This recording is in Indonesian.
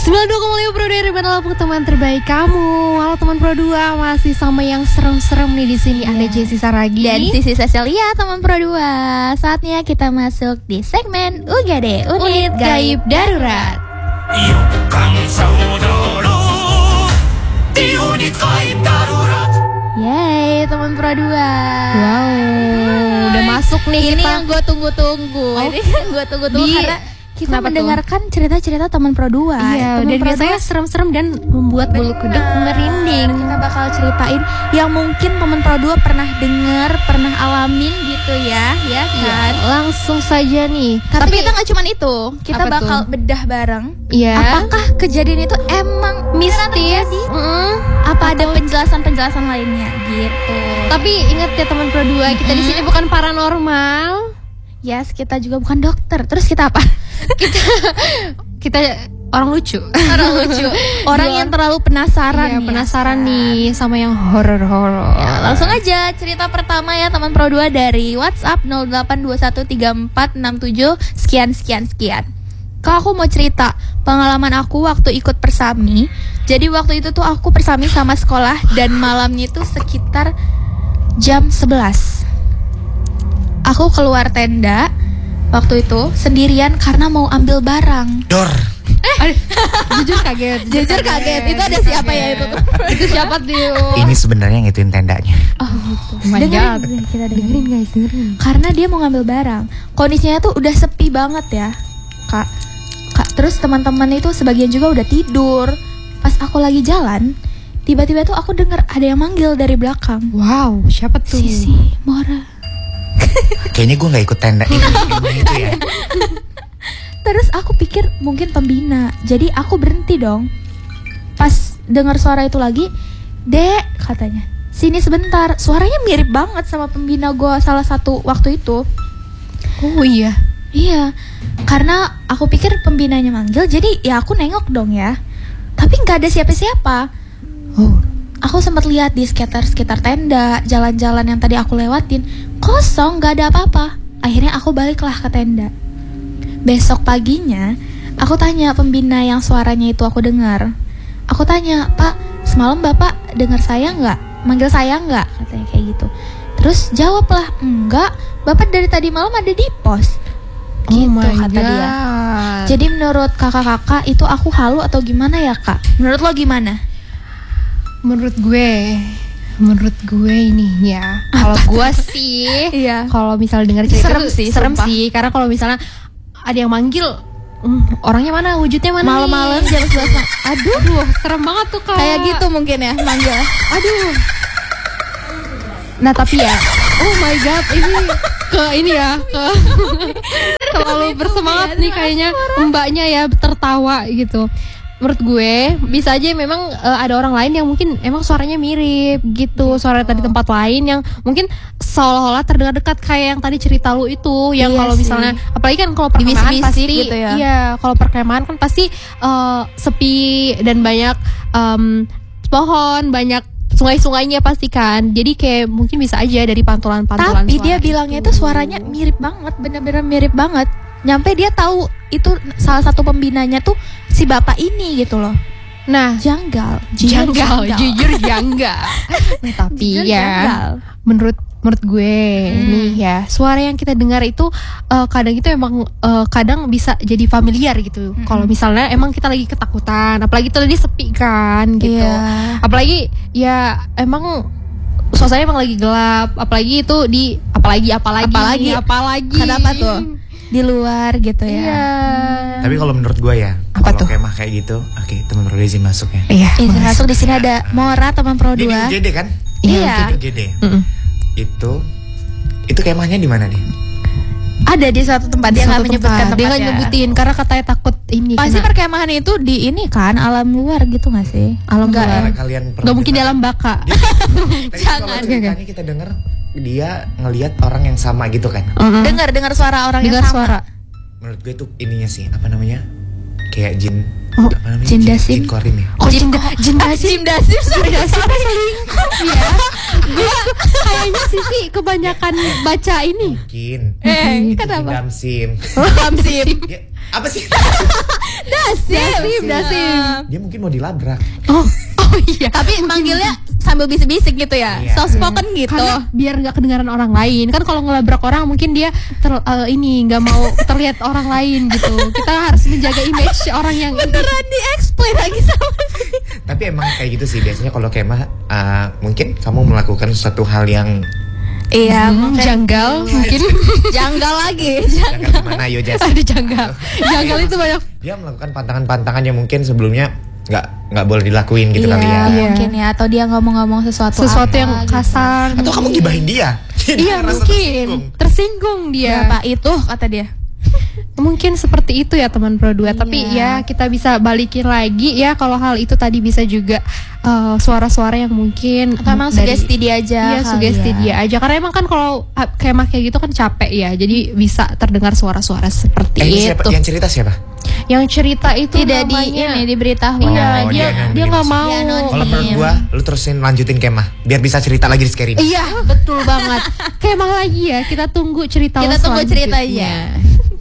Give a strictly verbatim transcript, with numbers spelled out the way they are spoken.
sembilan puluh dua koma lima Pro dua Ribuan Lampung, teman terbaik kamu. Halo teman Pro dua, masih sama yang serem-serem nih di sini. Ada Jessi Saragi dan Sisi Cecilia, teman Pro dua. Saatnya kita masuk di segmen U G D, Unit, Unit Gaib Darurat. Yuk kami saudara di Unit Gaib Darurat. Yeay, teman Pro dua. Wow, udah masuk nih Ini kita. yang gue tunggu-tunggu. Oh. Ini yang gue tunggu-tunggu Di- karena kita Kenapa tuh? mendengarkan cerita-cerita teman Pro dua. Iya, Teman dan Pro biasanya dua, serem-serem dan membuat bulu kuduk merinding. kita bakal ceritain yang mungkin teman Pro dua pernah dengar, pernah alamin gitu ya, ya kan? Langsung saja nih. Tapi, kita nggak cuma itu, kita Apa bakal tuh? bedah bareng. Iya. Apakah kejadian itu emang mistis? terjadi? Mm. Apa ada penjelasan-penjelasan lainnya gitu? Tapi ingat ya teman Pro dua, kita di sini bukan paranormal. Yes, kita juga bukan dokter. Terus kita apa? Kita kita orang lucu. Orang lucu. Orang Iya. yang terlalu penasaran. Iya, nih, penasaran ya kan? nih sama yang horor-horor. Ya, langsung aja cerita pertama ya teman Pro dua dari WhatsApp nol delapan dua satu tiga empat enam tujuh sekian sekian sekian. Kak, aku mau cerita pengalaman aku waktu ikut persami. Jadi waktu itu tuh aku persami sama sekolah dan malamnya itu sekitar jam sebelas. Aku keluar tenda waktu itu sendirian karena mau ambil barang. Dor. Jujur kaget. Jujur kaget. Itu ada siapa ya itu tuh? Itu siapa Tio? Ini sebenarnya ngituin tendanya. Oh gitu. my Dengerin, God. kita dengerin. Dengerin guys, dengerin. Karena dia mau ngambil barang. Kondisinya tuh udah sepi banget ya, Kak. Kak, terus teman-teman itu sebagian juga udah tidur. Pas aku lagi jalan, tiba-tiba tuh aku dengar ada yang manggil dari belakang. Wow, siapa tuh? Sisi, Mora. Kayaknya gue nggak ikut tenda ini, ini itu ya. Terus aku pikir mungkin pembina. Jadi aku berhenti dong. Pas dengar suara itu lagi, "Dek," katanya. "Sini sebentar." Suaranya mirip banget sama pembina gue salah satu waktu itu. Oh iya. Iya, karena aku pikir pembinanya manggil, jadi ya aku nengok dong ya. Tapi nggak ada siapa-siapa. Oh. Aku sempat lihat di sekitar-sekitar tenda, jalan-jalan yang tadi aku lewatin, kosong, nggak ada apa-apa. Akhirnya aku baliklah ke tenda. Besok paginya, aku tanya pembina yang suaranya itu aku dengar. Aku tanya, "Pak, semalam Bapak dengar saya nggak? Manggil saya nggak?" Katanya kayak gitu. Terus jawablah, "Enggak, Bapak dari tadi malam ada di pos." Gitu Oh my kata dia. God. Jadi menurut kakak-kakak itu aku halu atau gimana ya, Kak? Menurut lo gimana? menurut gue, menurut gue ini ya. Kalau gue sih, Iya. kalau misalnya dengar cerita Serem tuh sih, serem sumpah. sih. Karena kalau misalnya ada yang manggil, hmm, orangnya mana, wujudnya mana? Malam-malam nih? jam sebelas. Aduh, aduh, serem banget tuh Kak. Kayak gitu mungkin ya manggil. Aduh. Nah tapi ya, oh my God, ini ke ini ya, ke terlalu bersemangat nih kayaknya mbaknya ya tertawa gitu. Menurut gue bisa aja memang uh, ada orang lain yang mungkin emang suaranya mirip gitu, suara tadi tempat lain yang mungkin seolah-olah terdengar dekat kayak yang tadi cerita lu itu, yang Iya kalau sih. misalnya apalagi kan kalau perkemahan Dibisik-bisik pasti gitu ya. iya, kalau perkemahan kan pasti uh, sepi dan banyak um, pohon, banyak sungai-sungainya pasti kan. Jadi kayak mungkin bisa aja dari pantulan-pantulan Tapi suara dia bilangnya itu suaranya mirip banget, bener-bener mirip banget. Nyampe dia tahu itu salah satu pembinanya tuh si bapak ini gitu loh. Nah, Janggal, janggal, jujur janggal. Nah, tapi Jujur ya janggal. menurut menurut gue nih ya, suara yang kita dengar itu uh, kadang itu emang uh, kadang bisa jadi familiar gitu. Mm-mm. Kalau misalnya emang kita lagi ketakutan, apalagi itu lagi sepi kan gitu. Iya. Apalagi ya emang suasana emang lagi gelap, apalagi itu di apalagi apalagi Apalagi? apalagi Kenapa tuh? Di luar gitu ya. Iya. Tapi kalau menurut gue ya, Apa kalau tuh? kemah kayak gitu, oke teman Pro izin masuk ya. Iya. Izin masuk di sini ada Mora teman Pro Jadi dua. U G D kan? Iya. U G D. Mm-mm. Itu itu kemahnya di mana nih? Ada di suatu tempat dia nggak Suatu menyebutkan tempat. tempatnya. Dia nggak nyebutin karena katanya takut ini. Pasti kena perkemahan itu di ini kan alam luar gitu nggak sih? alam Nggak luar. ya? Kalian pernah Nggak mungkin di dengar? alam baka. Tadi Jangan. kalau ceritanya kita dengar dia ngelihat orang yang sama gitu kan. Mm-mm. Dengar dengar suara orang Dengar yang sama. suara. Menurut gue tuh ininya sih apa namanya? Kayak jin. Oh, apa namanya? jin dasim. Jin korin ya. Oh, jin jin dasim. Jim Dasim. Jin dasim selingkuh ya. Gue kayaknya Sisi kebanyakan baca ini. Mungkin. Eh, Itu kenapa? jin damsim. Damsim. Ya, Apa sih? Dasim. Dasim, Dasim. Dia mungkin mau dilabrak. Oh, oh iya. Tapi manggilnya sambil bisik-bisik gitu ya. Iya. Soft spoken gitu. Karena biar nggak kedengaran orang lain kan, kalau ngelabrak orang mungkin dia ter, uh, ini nggak mau terlihat orang lain gitu. Kita harus menjaga image orang yang Beneran di-explain lagi sama Tapi emang kayak gitu sih biasanya kalau kemah, uh, mungkin kamu melakukan suatu hal yang Iya, Hmm, mungkin janggal mungkin. janggal lagi. jangan gimana yo Jas. Ada janggal. Janggal itu banyak. Dia melakukan pantangan-pantangan yang mungkin sebelumnya nggak nggak boleh dilakuin gitu Iya, kali ya. Iya. mungkin ya. Atau dia ngomong-ngomong sesuatu Sesuatu apa yang gitu. kasar. Atau kamu gibahin dia. Jadi Iya dia rasa mungkin tersinggung. tersinggung dia. Berapa itu kata dia. Mungkin seperti itu ya teman Pro dua. Tapi Iya. ya kita bisa balikin lagi ya kalau hal itu tadi bisa juga uh, suara-suara yang mungkin Atau emang dari- sugesti dia aja. Iya kali sugesti ya. dia aja. Karena emang kan kalau uh, kemah kayak gitu kan capek ya. Jadi bisa terdengar suara-suara seperti Eh, ini itu. siapa? Yang cerita siapa? Yang cerita itu Tidak di namanya- ini diberitahu. Iya, Oh, dia dia dia nggak anonim. mau. Dia anonim. Kalau menurut gua, lu terusin lanjutin kemah biar bisa cerita lagi di Scary. Iya, betul banget. Kemah lagi ya. Kita tunggu cerita Kita lo tunggu selanjutnya. ceritanya.